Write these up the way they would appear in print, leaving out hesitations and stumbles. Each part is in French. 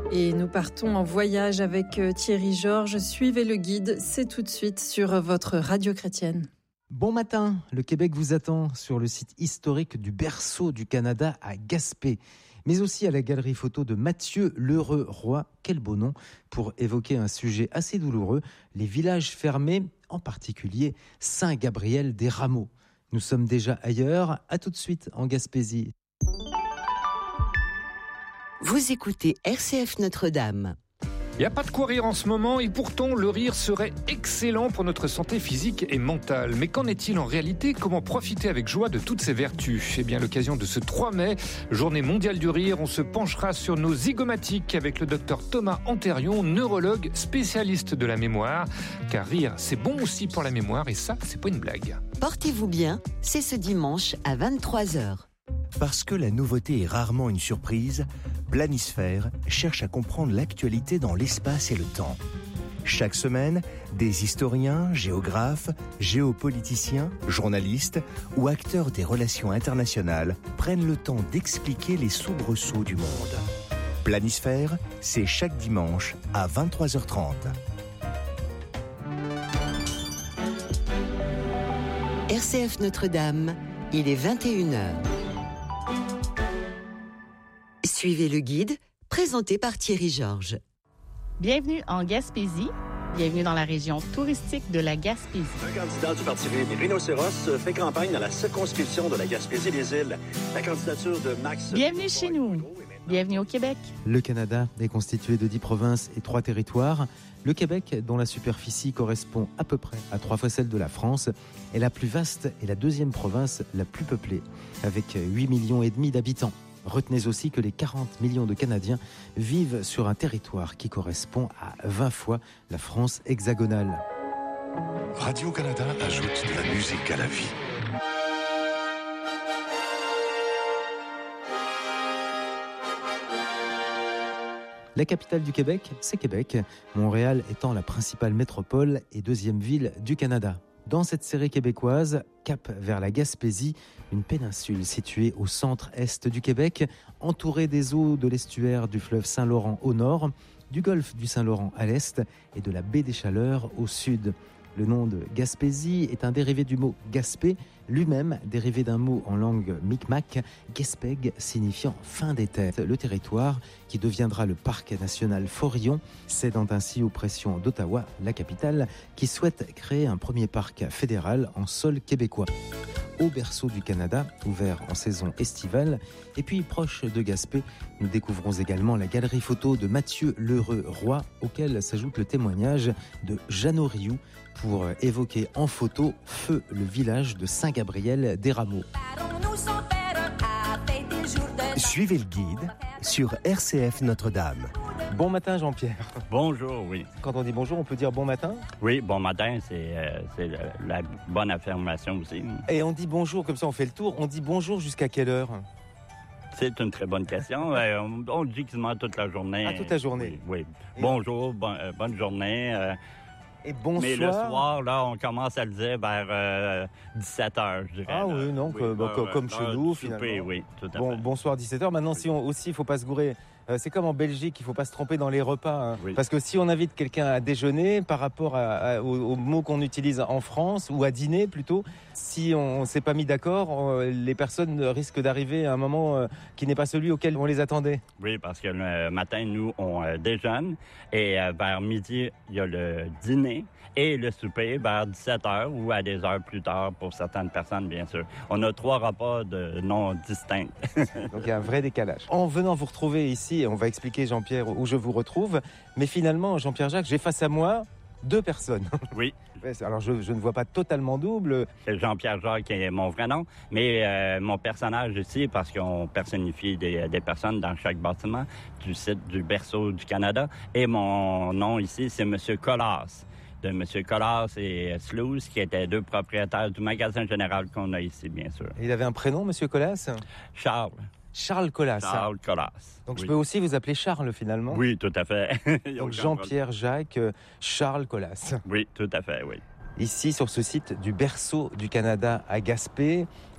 Et nous partons en voyage avec Thierry Georges. Suivez le guide, c'est tout de suite sur votre radio chrétienne. Bon matin, le Québec vous attend sur le site historique du berceau du Canada à Gaspé, mais aussi à la galerie photo de Mathieu L'Heureux-Roy, quel beau nom, pour évoquer un sujet assez douloureux, les villages fermés, en particulier Saint-Gabriel-des-Rameaux. Nous sommes déjà ailleurs, à tout de suite en Gaspésie. Vous écoutez RCF Notre-Dame. Il n'y a pas de quoi rire en ce moment et pourtant le rire serait excellent pour notre santé physique et mentale. Mais qu'en est-il en réalité ? Comment profiter avec joie de toutes ces vertus ? Eh bien, à l'occasion de ce 3 mai, journée mondiale du rire, on se penchera sur nos zygomatiques avec le docteur Thomas Antérion, neurologue spécialiste de la mémoire. Car rire, c'est bon aussi pour la mémoire et ça, c'est pas une blague. Portez-vous bien, c'est ce dimanche à 23h. Parce que la nouveauté est rarement une surprise, Planisphère cherche à comprendre l'actualité dans l'espace et le temps. Chaque semaine, des historiens, géographes, géopoliticiens, journalistes ou acteurs des relations internationales prennent le temps d'expliquer les soubresauts du monde. Planisphère, c'est chaque dimanche à 23h30. RCF Notre-Dame, il est 21h. Suivez le guide, présenté par Thierry Georges. Bienvenue en Gaspésie. Bienvenue dans la région touristique de la Gaspésie. Un candidat du Parti Rhinocéros fait campagne dans la circonscription de la Gaspésie-des-Îles. La candidature de Max... Bienvenue chez nous. Bienvenue au Québec. Le Canada est constitué de 10 provinces et 3 territoires. Le Québec, dont la superficie correspond à peu près à 3 fois celle de la France, est la plus vaste et la deuxième province la plus peuplée, avec 8,5 millions d'habitants. Retenez aussi que les 40 millions de Canadiens vivent sur un territoire qui correspond à 20 fois la France hexagonale. Radio-Canada ajoute de la musique à la vie. La capitale du Québec, c'est Québec, Montréal étant la principale métropole et deuxième ville du Canada. Dans cette série québécoise, cap vers la Gaspésie, une péninsule située au centre-est du Québec, entourée des eaux de l'estuaire du fleuve Saint-Laurent au nord, du golfe du Saint-Laurent à l'est et de la baie des Chaleurs au sud. Le nom de Gaspésie est un dérivé du mot Gaspé, lui-même dérivé d'un mot en langue micmac, Gaspég, signifiant fin des terres. Le territoire, qui deviendra le parc national Forillon, cédant ainsi aux pressions d'Ottawa, la capitale, qui souhaite créer un premier parc fédéral en sol québécois. Au berceau du Canada, ouvert en saison estivale, et puis proche de Gaspé, nous découvrons également la galerie photo de Mathieu L'Heureux-Roy, auquel s'ajoute le témoignage de Jeannot Rioux pour évoquer en photo Feu, le village de Saint-Gabriel-des-Rameaux. Suivez le guide sur RCF Notre-Dame. Bon matin Jean-Pierre. Bonjour, oui. Quand on dit bonjour, on peut dire bon matin ? Oui, bon matin, c'est la bonne affirmation aussi. Et on dit bonjour, comme ça on fait le tour, on dit bonjour jusqu'à quelle heure ? C'est une très bonne question. On le dit quasiment toute la journée. Ah, toute la journée. Oui. Bonjour, bonne journée. Et bonsoir. Mais le soir, là, on commence à le dire vers 17h, je dirais. Ah oui, non, comme chez nous, finalement. Souper, oui, tout à fait. Bonsoir, 17h. Maintenant, si on aussi, il ne faut pas se gourer. C'est comme en Belgique, il ne faut pas se tromper dans les repas. Hein. Oui. Parce que si on invite quelqu'un à déjeuner, par rapport aux mots qu'on utilise en France, ou à dîner plutôt, si on ne s'est pas mis d'accord, les personnes risquent d'arriver à un moment qui n'est pas celui auquel on les attendait. Oui, parce que le matin, nous, on déjeune. Et vers midi, il y a le dîner. Et le souper vers 17h ou à des heures plus tard pour certaines personnes, bien sûr. On a 3 repas de non distincts. Donc il y a un vrai décalage. En venant vous retrouver ici, on va expliquer, Jean-Pierre, où je vous retrouve. Mais finalement, Jean-Pierre Jacques, j'ai face à moi 2 personnes. Oui. Alors je ne vois pas totalement double. C'est Jean-Pierre Jacques qui est mon vrai nom. Mais mon personnage ici, parce qu'on personnifie des personnes dans chaque bâtiment du site du berceau du Canada. Et mon nom ici, c'est M. Colas. De M. Colas et Sluice, qui étaient 2 propriétaires du magasin général qu'on a ici, bien sûr. Il avait un prénom, M. Colas ? Charles. Charles Colas. Charles Colas. Donc oui. Je peux aussi vous appeler Charles, finalement ? Oui, tout à fait. Donc Jean-Pierre Jacques, Charles Colas. Oui, tout à fait, oui. Ici, sur ce site du berceau du Canada à Gaspé,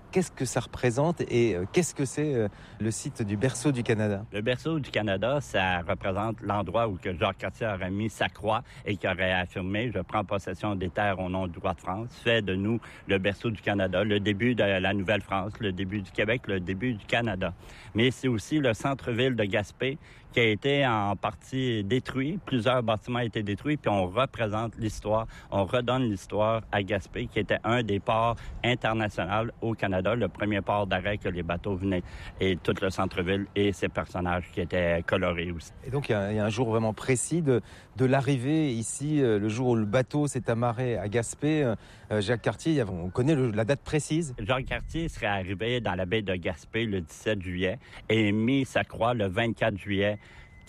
Qu'est-ce que ça représente et qu'est-ce que c'est le site du berceau du Canada? Le berceau du Canada, ça représente l'endroit où que Jacques Cartier aurait mis sa croix et qui aurait affirmé « Je prends possession des terres au nom du roi de France », fait de nous le berceau du Canada, le début de la Nouvelle-France, le début du Québec, le début du Canada. Mais c'est aussi le centre-ville de Gaspé qui a été en partie détruit. Plusieurs bâtiments ont été détruits, puis on représente l'histoire, on redonne l'histoire à Gaspé, qui était un des ports internationaux au Canada, le premier port d'arrêt que les bateaux venaient, et tout le centre-ville et ses personnages qui étaient colorés aussi. Et donc, il y a un jour vraiment précis de l'arrivée ici, le jour où le bateau s'est amarré à Gaspé. Jacques Cartier, on connaît la date précise? Jacques Cartier serait arrivé dans la baie de Gaspé le 17 juillet et mis sa croix le 24 juillet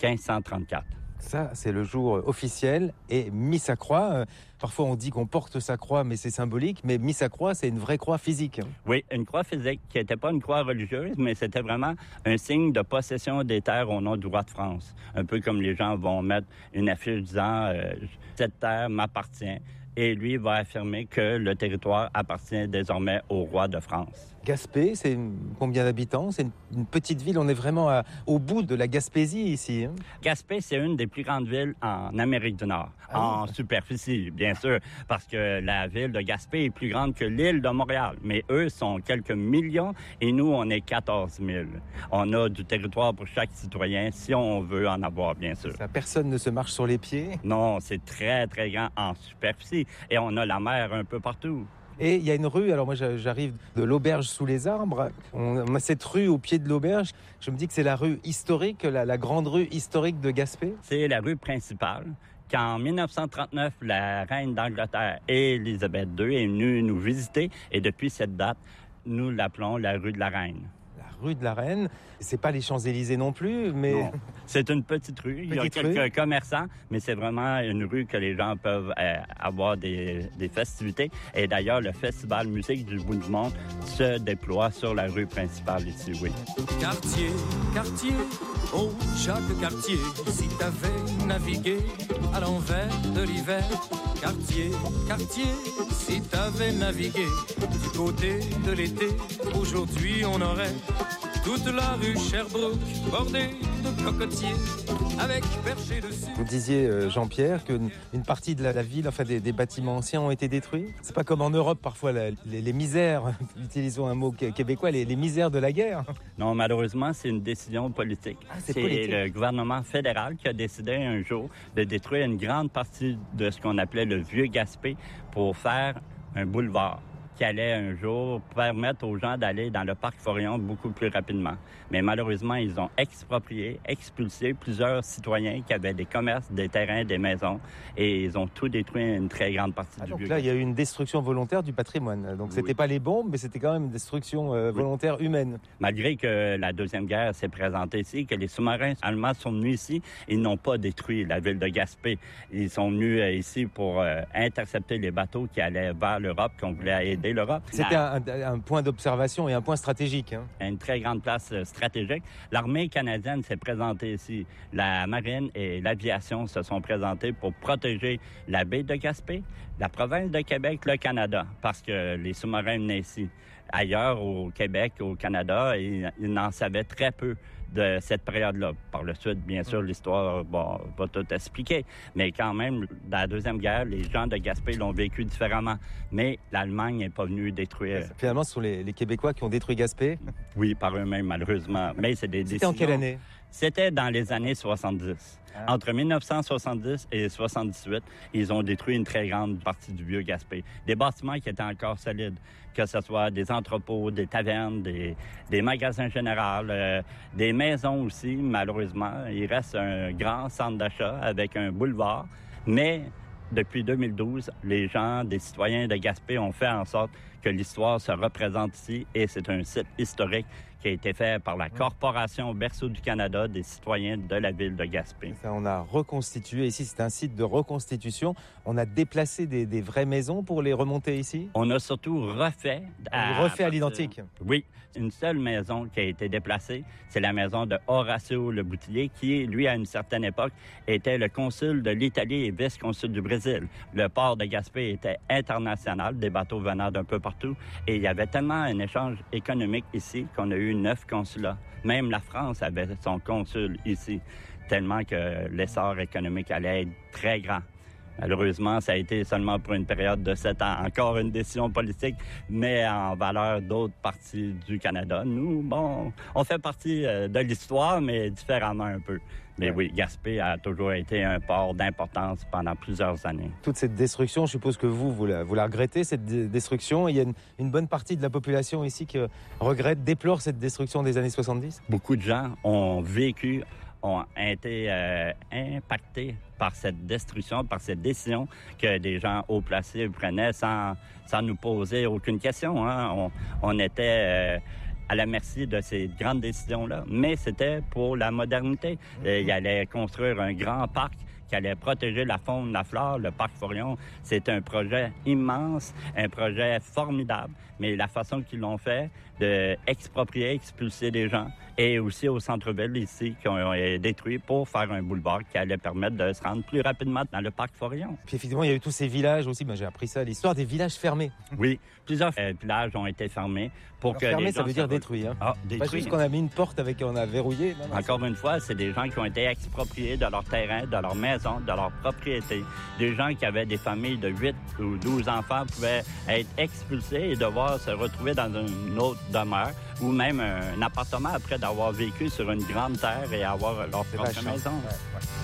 1534. Ça, c'est le jour officiel et mis sa croix. Parfois, on dit qu'on porte sa croix, mais c'est symbolique. Mais mis sa croix, c'est une vraie croix physique. Oui, une croix physique qui n'était pas une croix religieuse, mais c'était vraiment un signe de possession des terres au nom du roi de France. Un peu comme les gens vont mettre une affiche disant « Cette terre m'appartient ». Et lui va affirmer que le territoire appartient désormais au roi de France. Gaspé, c'est combien d'habitants? C'est une petite ville, on est vraiment au bout de la Gaspésie ici. Hein? Gaspé, c'est une des plus grandes villes en Amérique du Nord, en superficie, bien sûr, parce que la ville de Gaspé est plus grande que l'île de Montréal. Mais eux sont quelques millions et nous, on est 14 000. On a du territoire pour chaque citoyen, si on veut en avoir, bien sûr. Ça, personne ne se marche sur les pieds? Non, c'est très, très grand en superficie et on a la mer un peu partout. Et il y a une rue, alors moi j'arrive de l'Auberge sous les arbres, on a cette rue au pied de l'Auberge, je me dis que c'est la rue historique, la grande rue historique de Gaspé. C'est la rue principale. Qu'en 1939, la reine d'Angleterre, Élisabeth II, est venue nous visiter et depuis cette date, nous l'appelons la rue de la Reine. La rue de la Reine, c'est pas les Champs-Élysées non plus, mais... Non. C'est une petite rue, il y a quelques commerçants, mais c'est vraiment une rue que les gens peuvent avoir des festivités. Et d'ailleurs, le Festival Musique du Bout du Monde se déploie sur la rue principale ici, oui. Quartier, quartier, oh chaque quartier, si t'avais navigué à l'envers de l'hiver. Quartier, quartier, si t'avais navigué du côté de l'été, aujourd'hui on aurait toute la rue Sherbrooke bordée de cocotiers avec perchés dessus. Vous disiez, Jean-Pierre, qu'une partie de la ville, enfin des bâtiments anciens ont été détruits. C'est pas comme en Europe parfois, les misères, utilisons un mot québécois, les misères de la guerre. Non, malheureusement, c'est une décision politique. C'est politique. Le gouvernement fédéral qui a décidé un jour de détruire une grande partie de ce qu'on appelait le vieux Gaspé pour faire un boulevard qui allait un jour permettre aux gens d'aller dans le parc Forillon beaucoup plus rapidement. Mais malheureusement, ils ont exproprié, expulsé plusieurs citoyens qui avaient des commerces, des terrains, des maisons, et ils ont tout détruit une très grande partie du donc vieux. Là, il y a eu une destruction volontaire du patrimoine. Donc, c'était pas les bombes, mais c'était quand même une destruction volontaire humaine. Malgré que la Deuxième Guerre s'est présentée ici, que les sous-marins allemands sont venus ici, ils n'ont pas détruit la ville de Gaspé. Ils sont venus ici pour intercepter les bateaux qui allaient vers l'Europe, qu'on voulait aider l'Europe. C'était un point d'observation et un point stratégique. Hein. Une très grande place stratégique. L'armée canadienne s'est présentée ici. La marine et l'aviation se sont présentés pour protéger la baie de Gaspé, la province de Québec, le Canada, parce que les sous-marins venaient ici. Ailleurs, au Québec, au Canada, ils n'en savaient très peu de cette période-là. Par le suite, bien sûr, l'histoire va tout expliquer. Mais quand même, dans la Deuxième Guerre, les gens de Gaspé l'ont vécu différemment. Mais l'Allemagne n'est pas venue détruire. Finalement, ce sont les Québécois qui ont détruit Gaspé? Oui, par eux-mêmes, malheureusement. Mais c'est des décisions... C'était en quelle année? C'était dans les années 70. Entre 1970 et 78, ils ont détruit une très grande partie du vieux Gaspé. Des bâtiments qui étaient encore solides, que ce soit des entrepôts, des tavernes, des magasins généraux, des maisons aussi, malheureusement. Il reste un grand centre d'achat avec un boulevard, mais depuis 2012, les gens, des citoyens de Gaspé ont fait en sorte que l'histoire se représente ici et c'est un site historique qui a été fait par la Corporation Berceau du Canada des citoyens de la ville de Gaspé. Ça, on a reconstitué ici, c'est un site de reconstitution. On a déplacé des vraies maisons pour les remonter ici? On a surtout refait... à l'identique? Oui. Une seule maison qui a été déplacée, c'est la maison de Horacio Le Boutillier, qui, lui, à une certaine époque, était le consul de l'Italie et vice-consul du Brésil. Le port de Gaspé était international, des bateaux venant d'un peu partout, et il y avait tellement un échange économique ici qu'on a eu 9 consulats. Même la France avait son consul ici, tellement que l'essor économique allait être très grand. Malheureusement, ça a été seulement pour une période de 7 ans. Encore une décision politique, mais en valeur d'autres parties du Canada. Nous, bon, on fait partie de l'histoire, mais différemment un peu. Mais oui, Gaspé a toujours été un port d'importance pendant plusieurs années. Toute cette destruction, je suppose que vous la regrettez, cette destruction. Il y a une bonne partie de la population ici qui déplore cette destruction des années 70? Beaucoup de gens ont été impactés par cette destruction, par cette décision que des gens haut placés prenaient sans nous poser aucune question. Hein. On était à la merci de ces grandes décisions-là, mais c'était pour la modernité. Il allait construire un grand parc qui allait protéger la faune, la flore, le parc Forillon. C'est un projet immense, un projet formidable, mais la façon qu'ils l'ont fait, d'exproprier, expulser des gens, et aussi au centre-ville ici, qui ont été détruits pour faire un boulevard qui allait permettre de se rendre plus rapidement dans le parc Forillon. Puis effectivement, il y a eu tous ces villages aussi, j'ai appris ça, l'histoire des villages fermés. Oui, plusieurs villages ont été fermés pour que fermés, les ça gens veut dire détruit. Hein. Détruit. Pas juste qu'on a mis une porte on a verrouillé. Non, encore une fois, c'est des gens qui ont été expropriés de leur terrain, de leur maison, de leur propriété. Des gens qui avaient des familles de 8 ou 12 enfants pouvaient être expulsés et devoir se retrouver dans une autre demeure ou même un appartement après d'avoir vécu sur une grande terre et avoir leur propre maison. Ouais.